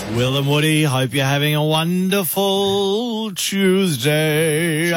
Will and Woody, hope you're having a wonderful Tuesday.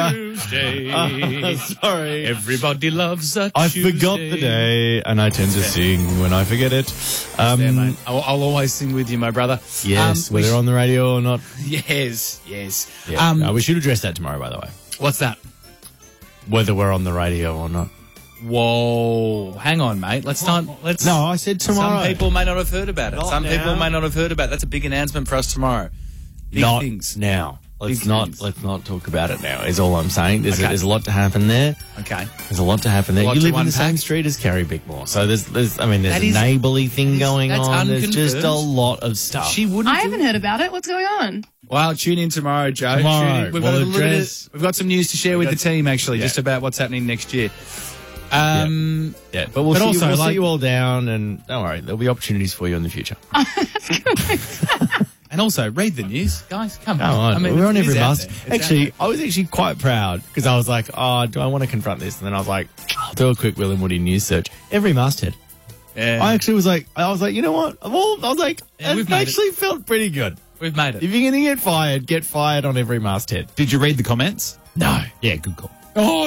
Sorry. Everybody loves a I Tuesday. forgot the day, and I tend to sing when I forget it. There, mate. I'll always sing with you, my brother. Yes, whether on the radio or not. Yes. Yeah. No, we should address that tomorrow, by the way. What's that? Whether we're on the radio or not. Whoa. Hang on, mate. Let's. No, I said tomorrow. Some people may not have heard about it. Not Some now. people may not have heard about it. That's a big announcement for us tomorrow. Big Not things. now. Let's Big not things. talk about it now, is all I'm saying. There's Okay. a lot to happen there. Okay. There's a lot to happen there. A lot You to live in the unpack. same street as Carrie Bickmore. So there's a That is- neighbourly thing going that's on. There's just a unconfirmed. lot of stuff. She wouldn't. I haven't heard about it. What's going on? Well, tune in tomorrow, Joe. Tomorrow. Tune in. We've We'll got a little bit address- we've got some news to share with the team, actually, just about what's happening next year. Yeah, but we'll But also, sit like- you all down, and don't worry, there'll be opportunities for you in the future. And also, read the news, guys. Come Come on, I mean, we're on it is every out must. there. It's out Actually, I was actually quite proud because I was like, oh, do I want to confront this? And then I was like, I'll do a quick Will and Woody news search. Every masthead. there. Yeah. I actually was like, you know what? I was like, Yeah, we've it made it. actually felt pretty good. We've made it. If you're going to get fired on every masthead. Did you read the comments? No. Yeah, good call. Oh,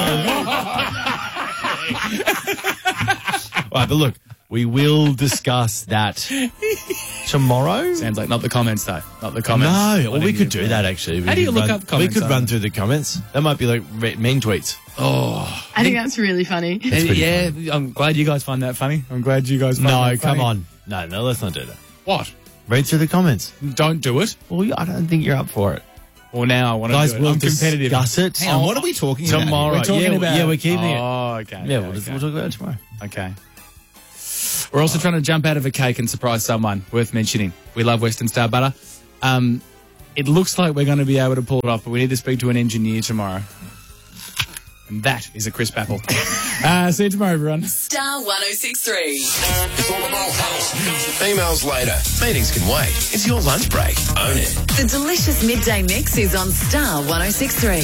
Right, but look, we will discuss that tomorrow. Sounds like not the comments, though. Not the comments. No, well, we could do that actually. How do you look up comments We could on run it? through the comments. That might be like mean tweets. I think that's really funny. Yeah, I'm glad you guys find that funny. I'm glad you guys find No, that funny. come on. No, let's not do that. What? Read through the comments. Don't do it. Well, I don't think you're up for it. Well, now I want to Guys, do it. we'll I'm competitive. discuss it Hang on, what are we talking about? tomorrow. We're talking about we're keeping it. Oh, okay. Yeah, okay, we'll talk about it tomorrow. okay. We're also trying to jump out of a cake and surprise someone worth mentioning. We love Western Star Butter. It looks like we're going to be able to pull it off, but we need to speak to an engineer tomorrow. And that is a crisp apple. See you tomorrow, everyone. Star 106.3. It's all about house music. Emails later. Meetings can wait. It's your lunch break. Own it. The delicious midday mix is on Star 106.3.